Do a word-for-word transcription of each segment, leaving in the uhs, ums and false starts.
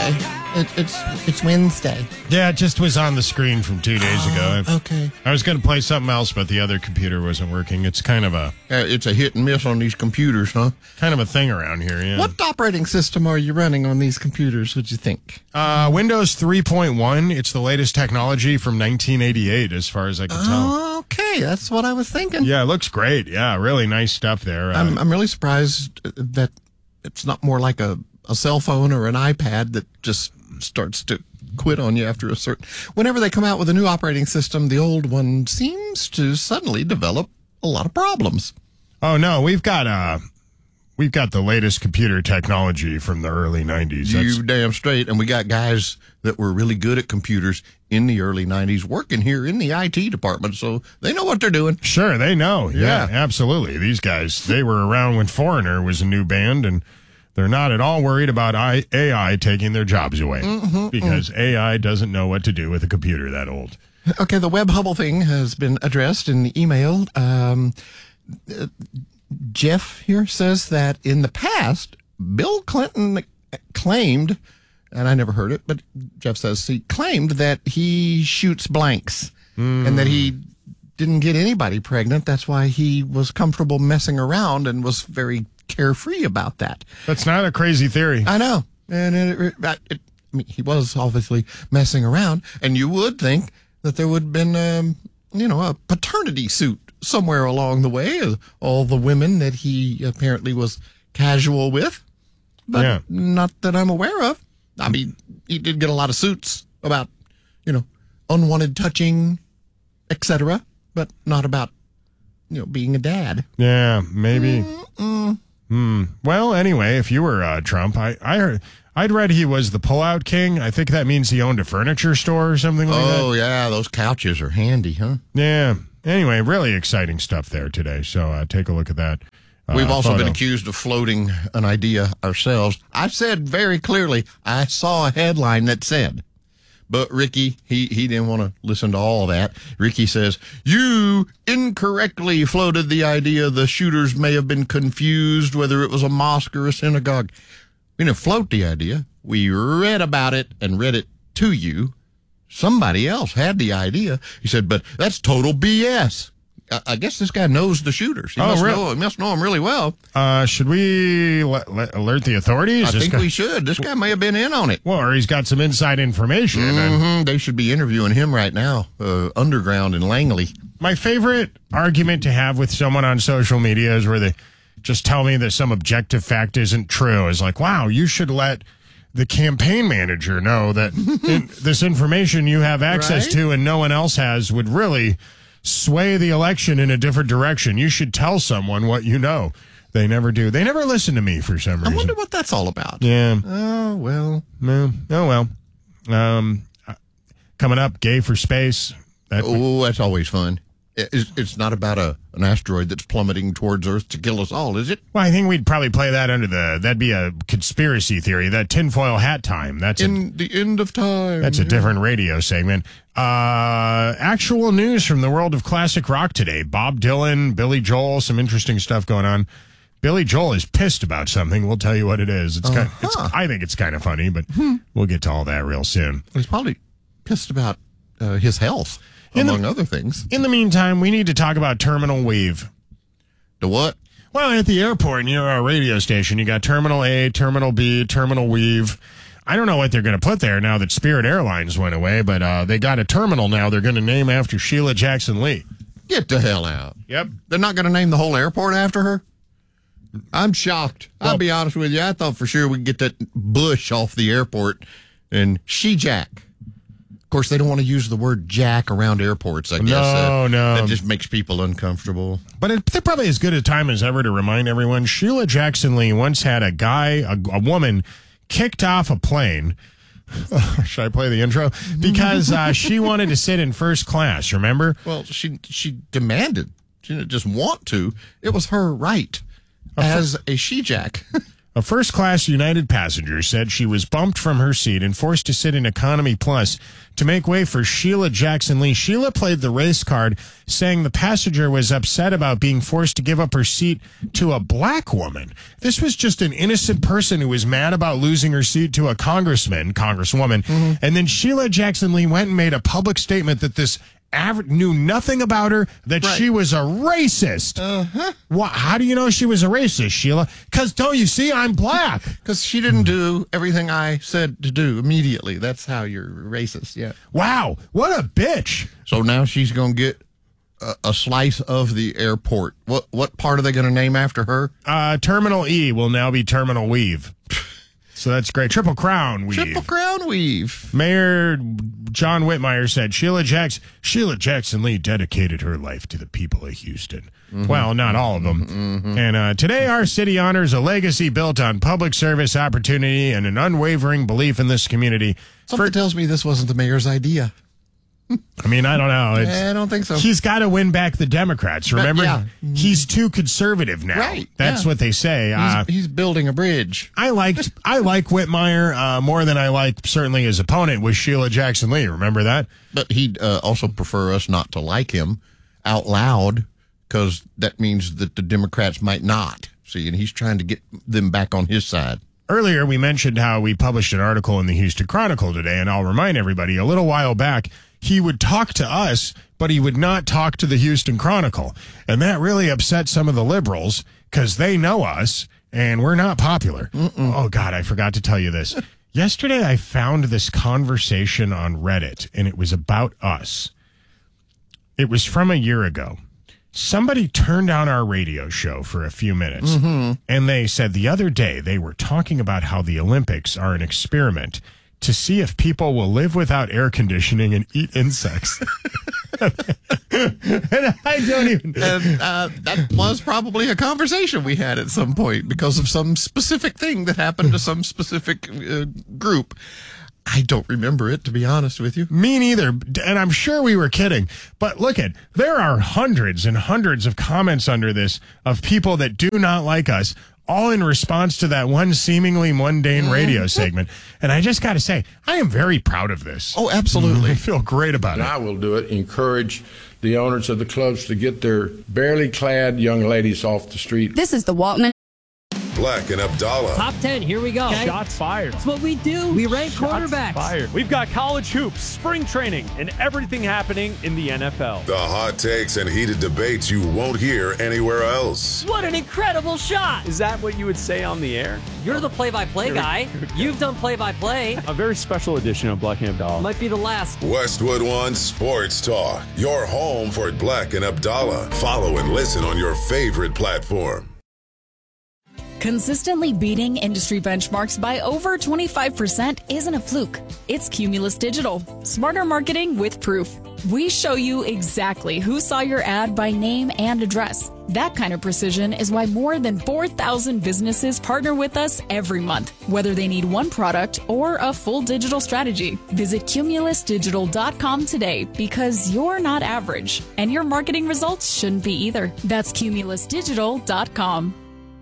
Tuesday. It, it's it's Wednesday. Yeah, it just was on the screen from two days oh, ago. Okay. I was going to play something else, but the other computer wasn't working. It's kind of a Uh, it's a hit and miss on these computers, huh? kind of a thing around here. Yeah. What operating system are you running on these computers, would you think? Uh, Windows three point one. It's the latest technology from nineteen eighty-eight, as far as I can tell. Okay, that's what I was thinking. Yeah, it looks great. Yeah, really nice stuff there. Uh, I'm, I'm really surprised that it's not more like a, a cell phone or an iPad that just starts to quit on you after a certain... Whenever they come out with a new operating system, the old one seems to suddenly develop a lot of problems. oh no, we've got uh, we've got the latest computer technology from the early nineties. That's, You damn straight. And we got guys that were really good at computers in the early nineties working here in the I T department, so they know what they're doing. Sure, they know. Yeah, Yeah. absolutely. These guys, they were around when Foreigner was a new band, and they're not at all worried about I- A I taking their jobs away Mm-hmm, because A I doesn't know what to do with a computer that old. Okay, the Web Hubble thing has been addressed in the email. Um, uh, Jeff here says that in the past, Bill Clinton claimed, and I never heard it, but Jeff says he claimed that he shoots blanks Mm. and that he didn't get anybody pregnant. That's why he was comfortable messing around and was very carefree about that. That's not a crazy theory. I know. And it, it, it, I mean, he was obviously messing around, and you would think that there would have been, um, you know, a paternity suit somewhere along the way of all the women that he apparently was casual with. But Yeah. not that I'm aware of. I mean, he did get a lot of suits about, you know, unwanted touching, et cetera, but not about, you know, being a dad. Yeah, maybe. Hmm. Well, anyway, if you were uh, Trump, I, I heard, I'd read he was the pullout king. I think that means he owned a furniture store or something like that. Oh, yeah, those couches are handy, huh? Yeah. Anyway, really exciting stuff there today. So uh, take a look at that. Uh, We've also photo. been accused of floating an idea ourselves. I said very clearly, I saw a headline that said, but Ricky, he, he didn't want to listen to all that. Ricky says, you incorrectly floated the idea the shooters may have been confused whether it was a mosque or a synagogue. We didn't float the idea. We read about it and read it to you. Somebody else had the idea. He said, but that's total B S. I, I guess this guy knows the shooters. He, Oh, must, really? know, he must know them really well. Uh, should we le- le- alert the authorities? I This think guy- we should. This guy may have been in on it. Well, or he's got some inside information. And hmm They should be interviewing him right now, uh, underground in Langley. my favorite argument to have with someone on social media is where they just tell me that some objective fact isn't true. Is like, wow, you should let the campaign manager know that in, this information you have access Right? to and no one else has would really sway the election in a different direction. You should tell someone what you know. They never do. They never listen to me for some I reason. wonder what that's all about. Yeah. Oh, well. No. Oh, well. Um, uh, coming up, Gay for Space. That, Oh, that's always fun. It's, it's not about a an asteroid that's plummeting towards Earth to kill us all, is it? Well, I think we'd probably play that under the, that'd be a conspiracy theory, that tinfoil hat time. That's a, In the end of time. that's a different radio segment. Uh, actual news from the world of classic rock today. Bob Dylan, Billy Joel, some interesting stuff going on. Billy Joel is pissed about something. We'll tell you what it is. It's kind it's, I think it's kind of funny, but we'll get to all that real soon. He's probably pissed about uh, his health, In the- among other things. In the meantime, we need to talk about Terminal Weave. The what? Well, at the airport, you know, our radio station, you got Terminal A, Terminal B, Terminal Weave. I don't know what they're going to put there now that Spirit Airlines went away, but uh, they got a terminal now they're going to name after Sheila Jackson Lee. Get the hell out. Yep. They're not going to name the whole airport after her? I'm shocked. Well- I'll be honest with you. I thought for sure we'd get that bush off the airport and She Jack. Of course, they don't want to use the word jack around airports, I guess. No, Uh, no. That just makes people uncomfortable. But it, they're probably as good a time as ever to remind everyone Sheila Jackson Lee once had a guy, a, a woman, kicked off a plane. Should I play the intro? Because uh, she wanted to sit in first class, remember? Well, she she demanded. She didn't just want to. It was her right as a She Jack. A first-class United passenger said she was bumped from her seat and forced to sit in Economy Plus to make way for Sheila Jackson Lee. Sheila played the race card, saying the passenger was upset about being forced to give up her seat to a black woman. This was just an innocent person who was mad about losing her seat to a congressman, congresswoman. Mm-hmm. And then Sheila Jackson Lee went and made a public statement that this Aver- knew nothing about her, that right. she was a racist. Uh-huh. Why, how do you know she was a racist, Sheila? Because, don't you see, I'm black. Because she didn't do everything I said to do immediately. That's how you're racist, yeah. Wow, what a bitch. So now she's going to get a, a slice of the airport. What what part are they going to name after her? Uh, Terminal E will now be Terminal Weave. So that's great. Triple Crown Weave. Triple Crown Weave. Mayor John Whitmire said Sheila Jackson, Sheila Jackson Lee dedicated her life to the people of Houston. Mm-hmm. Well, not all of them. Mm-hmm. And uh, today our city honors a legacy built on public service opportunity and an unwavering belief in this community. Something For, tells me this wasn't the mayor's idea. I mean, I don't know. It's, I don't think so. He's got to win back the Democrats. Remember, but, yeah. he's too conservative now. Right. That's yeah. what they say. He's, uh, he's building a bridge. I liked, I like Whitmire uh, more than I liked certainly his opponent was Sheila Jackson Lee. Remember that? But he'd uh, also prefer us not to like him out loud because that means that the Democrats might not. See, and he's trying to get them back on his side. Earlier, we mentioned how we published an article in the Houston Chronicle today, and I'll remind everybody, a little while back, he would talk to us, but he would not talk to the Houston Chronicle. And that really upset some of the liberals because they know us and we're not popular. Mm-mm. Oh, God, I forgot to tell you this. Yesterday, I found this conversation on Reddit, and it was about us. It was from a year ago. Somebody turned on our radio show for a few minutes, mm-hmm. and they said the other day they were talking about how the Olympics are an experiment to see if people will live without air conditioning and eat insects. And I don't even... And uh, that was probably a conversation we had at some point because of some specific thing that happened to some specific uh, group. I don't remember it, to be honest with you. Me neither, and I'm sure we were kidding. But look at, there are hundreds and hundreds of comments under this of people that do not like us, all in response to that one seemingly mundane radio segment. And I just got to say, I am very proud of this. Oh, absolutely. I feel great about and it. I will do it. Encourage the owners of the clubs to get their barely clad young ladies off the street. This is the Waltman. Black and Abdallah. Top ten, here we go. Okay. Shots fired. That's what we do. We rank Shots quarterbacks. Fired. We've got college hoops, spring training, and everything happening in the N F L. The hot takes and heated debates you won't hear anywhere else. What an incredible shot. Is that what you would say on the air? You're the play-by-play guy. You've done play-by-play. A very special edition of Black and Abdallah. Might be the last. Westwood One Sports Talk. Your home for Black and Abdallah. Follow and listen on your favorite platform. Consistently beating industry benchmarks by over twenty-five percent isn't a fluke. It's Cumulus Digital. Smarter marketing with proof. We show you exactly who saw your ad by name and address. That kind of precision is why more than four thousand businesses partner with us every month, whether they need one product or a full digital strategy. Visit cumulus digital dot com today because you're not average, and your marketing results shouldn't be either. That's cumulus digital dot com.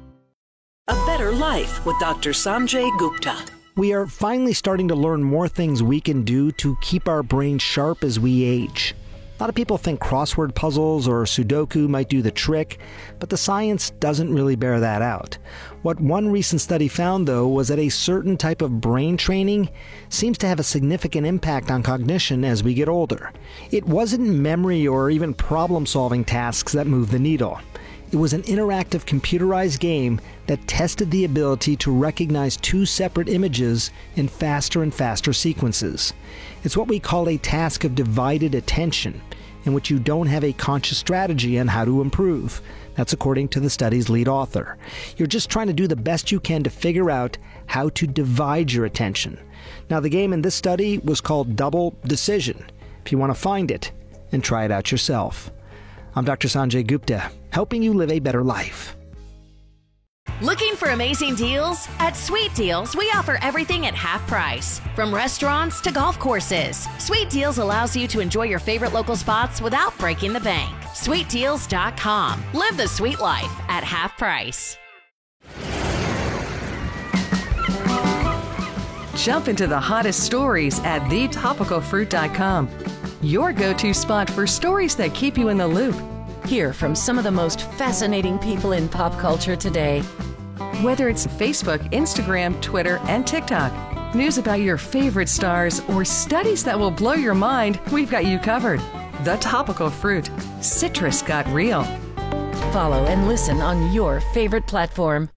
A Better Life with Doctor Sanjay Gupta. We are finally starting to learn more things we can do to keep our brains sharp as we age. A lot of people think crossword puzzles or Sudoku might do the trick, but the science doesn't really bear that out. What one recent study found, though, was that a certain type of brain training seems to have a significant impact on cognition as we get older. It wasn't memory or even problem-solving tasks that moved the needle. It was an interactive computerized game that tested the ability to recognize two separate images in faster and faster sequences. It's what we call a task of divided attention, in which you don't have a conscious strategy on how to improve. That's according to the study's lead author. You're just trying to do the best you can to figure out how to divide your attention. Now, the game in this study was called Double Decision. If you want to find it and try it out yourself. I'm Doctor Sanjay Gupta, helping you live a better life. Looking for amazing deals? At Sweet Deals, we offer everything at half price. From restaurants to golf courses, Sweet Deals allows you to enjoy your favorite local spots without breaking the bank. sweet deals dot com. Live the sweet life at half price. Jump into the hottest stories at the topical fruit dot com. Your go-to spot for stories that keep you in the loop. Hear from some of the most fascinating people in pop culture today. Whether it's Facebook, Instagram, Twitter, and TikTok, news about your favorite stars, or studies that will blow your mind, we've got you covered. The Topical Fruit. Citrus got real. Follow and listen on your favorite platform.